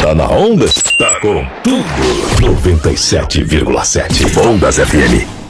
Tá na onda? Tá com tudo. 97,7 Ondas FM.